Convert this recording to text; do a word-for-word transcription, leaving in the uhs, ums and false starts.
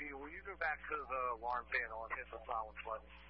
will you go back to the alarm panel and hit the silence button?